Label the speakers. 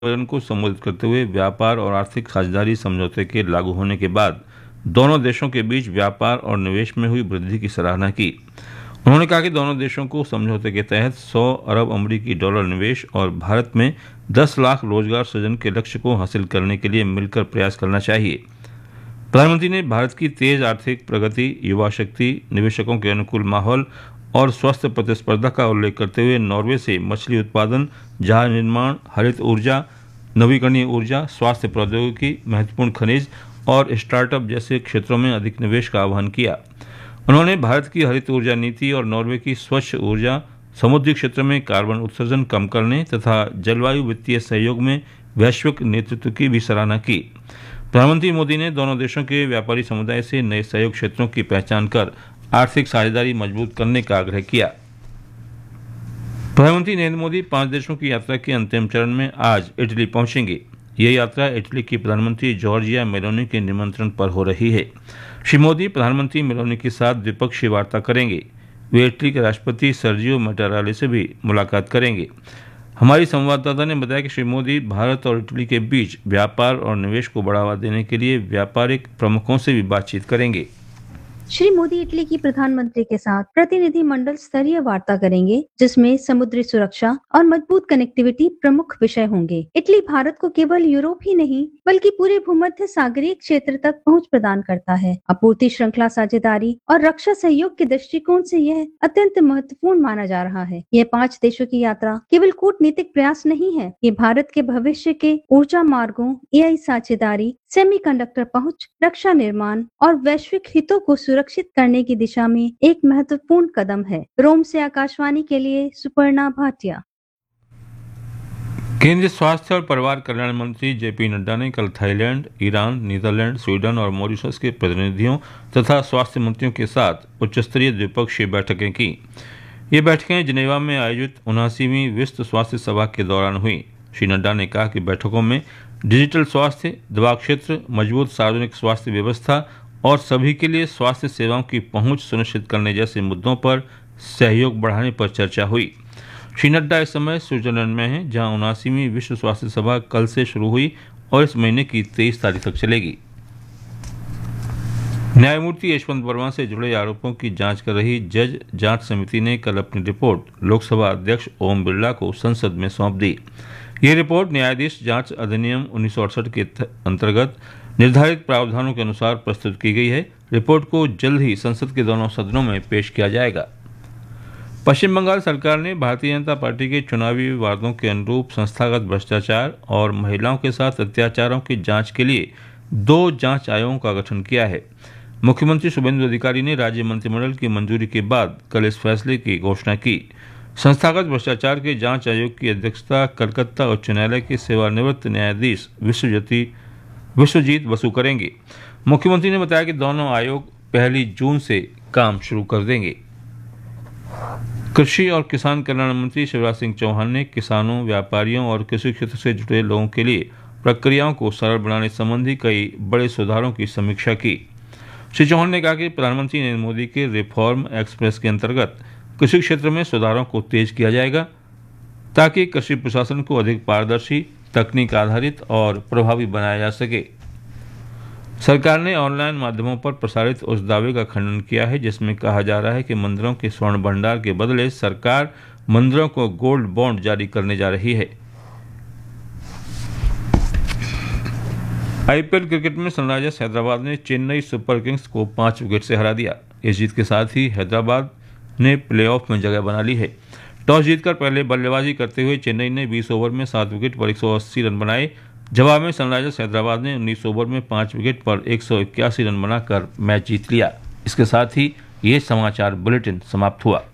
Speaker 1: सम्मेलन को संबोधित करते हुए व्यापार और आर्थिक साझेदारी समझौते के लागू होने के बाद दोनों देशों के बीच व्यापार और निवेश में हुई वृद्धि की सराहना की। उन्होंने कहा कि दोनों देशों को समझौते के तहत 100 अरब अमेरिकी डॉलर निवेश और भारत में 10 लाख रोजगार सृजन के लक्ष्य को हासिल करने के लिए मिलकर प्रयास करना चाहिए। प्रधानमंत्री ने भारत की तेज आर्थिक प्रगति, युवा शक्ति, निवेशकों के अनुकूल माहौल और स्वस्थ प्रतिस्पर्धा का उल्लेख करते हुए नॉर्वे से मछली उत्पादन, जहाज निर्माण, हरित ऊर्जा, नवीकरणीय ऊर्जा, स्वास्थ्य प्रौद्योगिकी, महत्वपूर्ण खनिज और स्टार्टअप जैसे क्षेत्रों में अधिक निवेश का आह्वान किया। उन्होंने भारत की हरित ऊर्जा नीति और नॉर्वे की स्वच्छ ऊर्जा, समुद्री क्षेत्र में कार्बन उत्सर्जन कम करने तथा जलवायु वित्तीय सहयोग में वैश्विक नेतृत्व की भी सराहना की। प्रधानमंत्री मोदी ने दोनों देशों के व्यापारी समुदाय से नए सहयोग क्षेत्रों की पहचान कर आर्थिक साझेदारी मजबूत करने का आग्रह किया। प्रधानमंत्री नरेंद्र मोदी 5 देशों की यात्रा के अंतिम चरण में आज इटली पहुंचेंगे। ये यात्रा इटली की प्रधानमंत्री जॉर्जिया मेलोनी के निमंत्रण पर हो रही है। श्री मोदी प्रधानमंत्री मेलोनी के साथ द्विपक्षीय वार्ता करेंगे। वे इटली के राष्ट्रपति सर्जियो मैटारेला से भी मुलाकात करेंगे। हमारी संवाददाता ने बताया कि श्री मोदी भारत और इटली के बीच व्यापार और निवेश को बढ़ावा देने के लिए व्यापारिक प्रमुखों से भी बातचीत करेंगे।
Speaker 2: श्री मोदी इटली की प्रधानमंत्री के साथ प्रतिनिधि मंडल स्तरीय वार्ता करेंगे, जिसमें समुद्री सुरक्षा और मजबूत कनेक्टिविटी प्रमुख विषय होंगे। इटली भारत को केवल यूरोप ही नहीं बल्कि पूरे भूमध्य सागरीय क्षेत्र तक पहुंच प्रदान करता है। आपूर्ति श्रृंखला साझेदारी और रक्षा सहयोग के दृष्टिकोण से यह अत्यंत महत्वपूर्ण माना जा रहा है। यह 5 देशों की यात्रा केवल कूटनीतिक प्रयास नहीं है, ये भारत के भविष्य के ऊर्जा मार्गों, AI साझेदारी, सेमीकंडक्टर पहुंच, रक्षा निर्माण और वैश्विक हितों को सुरक्षित करने की दिशा में एक महत्वपूर्ण कदम है। रोम से आकाशवाणी के लिए सुपर्णा भाटिया।
Speaker 1: केंद्रीय स्वास्थ्य और परिवार कल्याण मंत्री JP नड्डा ने कल थाईलैंड, ईरान, नीदरलैंड, स्वीडन और मॉरिशस के प्रतिनिधियों तथा स्वास्थ्य मंत्रियों के साथ उच्च स्तरीय द्विपक्षीय बैठकें की। ये बैठकें जिनेवा में आयोजित 79वीं विश्व स्वास्थ्य सभा के दौरान हुई। श्री नड्डा ने कहा कि बैठकों में डिजिटल स्वास्थ्य, दवा क्षेत्र, मजबूत सार्वजनिक स्वास्थ्य व्यवस्था और सभी के लिए स्वास्थ्य सेवाओं की पहुंच सुनिश्चित करने जैसे मुद्दों पर सहयोग बढ़ाने पर चर्चा हुई। श्री नड्डा इस समय स्विट्जरलैंड में हैं, जहां 79वीं विश्व स्वास्थ्य सभा कल से शुरू हुई और इस महीने की 23 तारीख तक चलेगी। न्यायमूर्ति यशवंत वर्मा से जुड़े आरोपों की जांच कर रही जज जांच समिति ने कल अपनी रिपोर्ट लोकसभा अध्यक्ष ओम बिरला को संसद में सौंप दी। ये रिपोर्ट न्यायाधीश जांच अधिनियम 1968 के अंतर्गत निर्धारित प्रावधानों के अनुसार प्रस्तुत की गई है। रिपोर्ट को जल्द ही संसद के दोनों सदनों में पेश किया जाएगा। पश्चिम बंगाल सरकार ने भारतीय जनता पार्टी के चुनावी वादों के अनुरूप संस्थागत भ्रष्टाचार और महिलाओं के साथ अत्याचारों की जांच के लिए 2 जांच आयोगों का गठन किया है। मुख्यमंत्री शुभेंदु अधिकारी ने राज्य मंत्रिमंडल की मंजूरी के बाद कल इस फैसले की घोषणा की। संस्थागत भ्रष्टाचार के जांच आयोग की अध्यक्षता कलकत्ता उच्च न्यायालय के सेवानिवृत्त न्यायाधीश विश्वजीत बसु करेंगे। मुख्यमंत्री ने बताया कि दोनों आयोग 1 जून से काम शुरू कर देंगे। कृषि और किसान कल्याण मंत्री शिवराज सिंह चौहान ने किसानों, व्यापारियों और कृषि क्षेत्र से जुड़े लोगों के लिए प्रक्रियाओं को सरल बनाने संबंधी कई बड़े सुधारों की समीक्षा की। श्री चौहान ने कहा कि प्रधानमंत्री नरेंद्र मोदी के रिफॉर्म एक्सप्रेस के अंतर्गत कृषि क्षेत्र में सुधारों को तेज किया जाएगा, ताकि कृषि प्रशासन को अधिक पारदर्शी, तकनीक आधारित और प्रभावी बनाया जा सके। सरकार ने ऑनलाइन माध्यमों पर प्रसारित उस दावे का खंडन किया है जिसमें कहा जा रहा है कि मंदिरों के स्वर्ण भंडार के बदले सरकार मंदिरों को गोल्ड बॉन्ड जारी करने जा रही है। IPL क्रिकेट में सनराइजर्स हैदराबाद ने चेन्नई सुपर किंग्स को 5 विकेट से हरा दिया। इस जीत के साथ ही हैदराबाद ने प्लेऑफ में जगह बना ली है। टॉस जीतकर पहले बल्लेबाजी करते हुए चेन्नई ने 20 ओवर में 7 विकेट पर 180 रन बनाए। जवाब में सनराइजर्स हैदराबाद ने 19 ओवर में 5 विकेट पर 181 रन बनाकर मैच जीत लिया। इसके साथ ही ये समाचार बुलेटिन समाप्त हुआ।